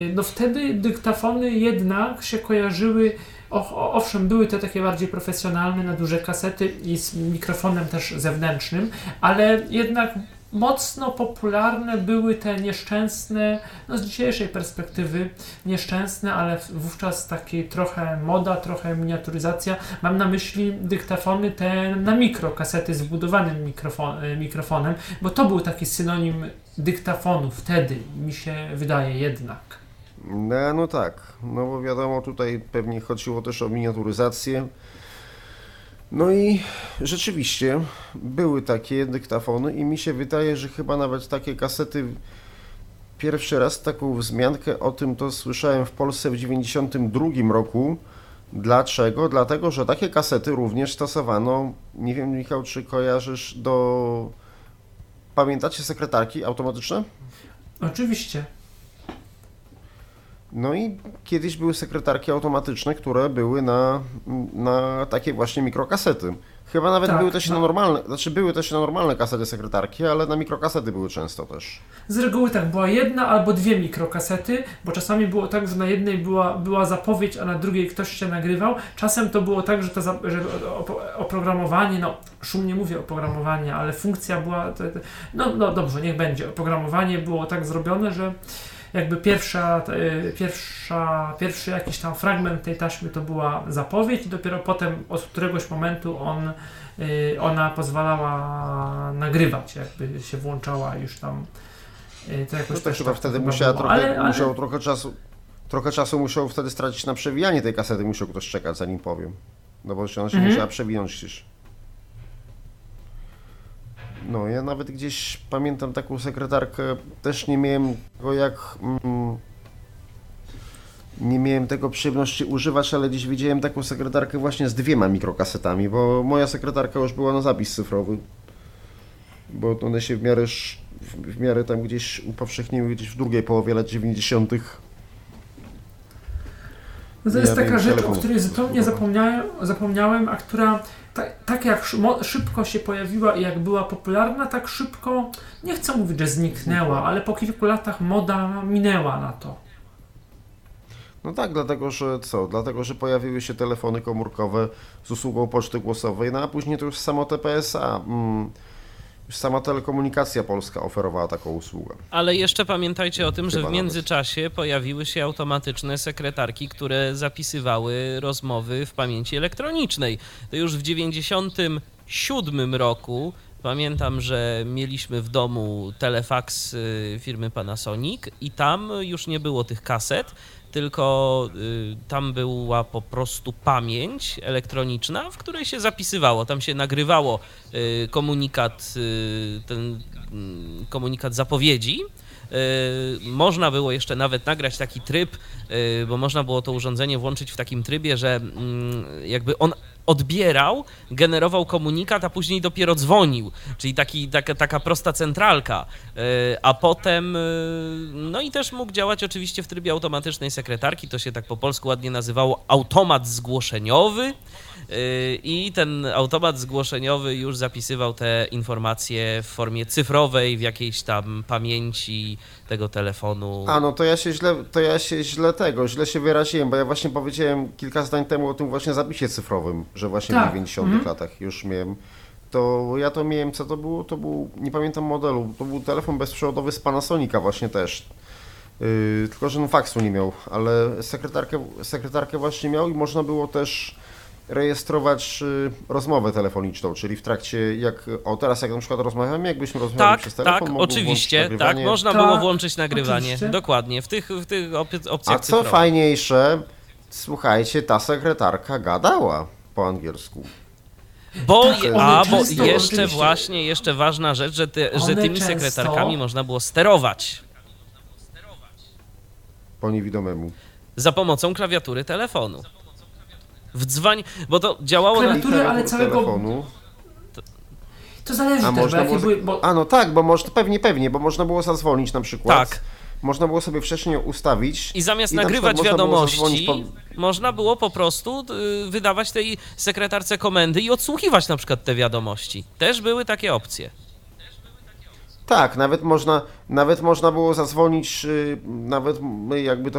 No wtedy dyktafony jednak się kojarzyły, owszem, były te takie bardziej profesjonalne, na duże kasety i z mikrofonem też zewnętrznym, ale jednak mocno popularne były te nieszczęsne, no z dzisiejszej perspektywy nieszczęsne, ale wówczas taki trochę moda, trochę miniaturyzacja. Mam na myśli dyktafony te na mikrokasety z wbudowanym mikrofonem, bo to był taki synonim dyktafonu wtedy, mi się wydaje jednak. No tak, no bo wiadomo, tutaj pewnie chodziło też o miniaturyzację. No i rzeczywiście były takie dyktafony i mi się wydaje, że chyba nawet takie kasety, pierwszy raz taką wzmiankę o tym to słyszałem w Polsce w 1992 roku. Dlaczego? Dlatego, że takie kasety również stosowano, nie wiem Michał, czy kojarzysz, pamiętacie sekretarki automatyczne? Oczywiście. No i kiedyś były sekretarki automatyczne, które były na takie właśnie mikrokasety. Chyba nawet Tak, były też na normalne, były też na normalne kasety sekretarki, ale na mikrokasety były często też. Z reguły tak, była jedna albo dwie mikrokasety, bo czasami było tak, że na jednej była zapowiedź, a na drugiej ktoś się nagrywał. Czasem to było tak, że oprogramowanie, no szumnie mówię oprogramowanie, ale funkcja była, no dobrze, niech będzie. Oprogramowanie było tak zrobione, że jakby pierwszy jakiś tam fragment tej taśmy to była zapowiedź i dopiero potem od któregoś momentu ona pozwalała nagrywać, jakby się włączała już tam to jakoś No tak, chyba tak wtedy chyba musiała było. musiał trochę czasu musiał wtedy stracić na przewijanie tej kasety, musiał ktoś czekać zanim powiem. No bo ona się musiała przewinąć gdzieś. No, ja nawet gdzieś pamiętam taką sekretarkę, też nie miałem tego nie miałem tego przyjemności używać, ale gdzieś widziałem taką sekretarkę właśnie z dwiema mikrokasetami, bo moja sekretarka już była na zapis cyfrowy, bo one się w miarę tam gdzieś upowszechniły gdzieś w drugiej połowie lat 90. No to jest taka rzecz, o której zupełnie zapomniałem, a która tak jak szybko się pojawiła i jak była popularna, tak szybko, nie chcę mówić, że zniknęła, ale po kilku latach moda minęła na to. No tak, dlatego, że pojawiły się telefony komórkowe z usługą poczty głosowej, no a później to już samo TPSA, już sama telekomunikacja polska oferowała taką usługę. Ale jeszcze pamiętajcie o tym, że Chyba w międzyczasie pojawiły się automatyczne sekretarki, które zapisywały rozmowy w pamięci elektronicznej. To już w 1997 roku pamiętam, że mieliśmy w domu telefax firmy Panasonic i tam już nie było tych kaset, tylko tam była po prostu pamięć elektroniczna, w której się zapisywało. Tam się nagrywało komunikat zapowiedzi. Można było jeszcze nawet nagrać taki tryb, bo można było to urządzenie włączyć w takim trybie, że jakby on odbierał, generował komunikat, a później dopiero dzwonił, czyli taka prosta centralka, a potem, no i też mógł działać oczywiście w trybie automatycznej sekretarki, to się tak po polsku ładnie nazywało automat zgłoszeniowy i ten automat zgłoszeniowy już zapisywał te informacje w formie cyfrowej, w jakiejś tam pamięci tego telefonu. A no to ja się źle się wyraziłem, bo ja właśnie powiedziałem kilka zdań temu o tym właśnie zapisie cyfrowym, że właśnie w 90 latach już miałem. To ja to miałem, co to było? To był, nie pamiętam modelu, to był telefon bezprzewodowy z Panasonica właśnie też. Tylko że no faksu nie miał, ale sekretarkę właśnie miał i można było też rejestrować rozmowę telefoniczną, czyli w trakcie, teraz jak na przykład rozmawiamy, jakbyśmy rozmawiali przez telefon, tak, oczywiście, tak, można było włączyć nagrywanie, oczywiście. Dokładnie, w tych opcjach A co fajniejsze, słuchajcie, ta sekretarka gadała po angielsku. Bo jeszcze ważna rzecz, że tymi sekretarkami można było sterować. Po niewidomemu. Za pomocą klawiatury telefonu. Bo to działało na ale całego telefonu. To zależy też, bo jakie były... no tak, bo pewnie, bo można było zadzwonić na przykład. Tak. Można było sobie wcześniej ustawić. I zamiast nagrywać wiadomości, można było po prostu wydawać tej sekretarce komendy i odsłuchiwać na przykład te wiadomości. Też były takie opcje. Tak, nawet można było zadzwonić, nawet jakby to